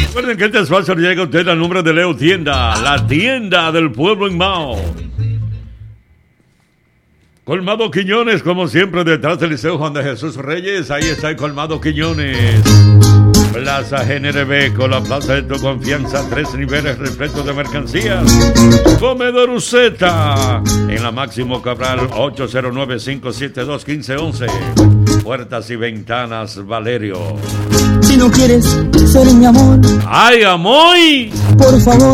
Recuerden que este espacio llega a usted al nombre de Leo Tienda, la tienda del pueblo en Mao. Colmado Quiñones, como siempre, detrás del Liceo Juan de Jesús Reyes. Ahí está el Colmado Quiñones. Plaza GNRB, con la plaza de tu confianza, 3 niveles repletos de mercancías. Comedor Uceta, en la Máximo Cabral, 809-572-1511. Puertas y ventanas Valerio. Si no quieres ser mi amor, ¡ay, amor! por favor.